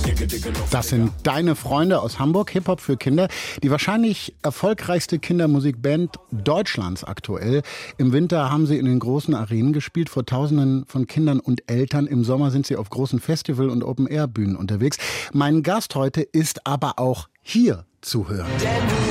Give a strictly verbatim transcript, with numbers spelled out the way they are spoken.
Das sind Deine Freunde aus Hamburg, Hip-Hop für Kinder. Die wahrscheinlich erfolgreichste Kindermusikband Deutschlands aktuell. Im Winter haben sie in den großen Arenen gespielt, vor Tausenden von Kindern und Eltern. Im Sommer sind sie auf großen Festival- und Open-Air-Bühnen unterwegs. Mein Gast heute ist aber auch hier zu hören.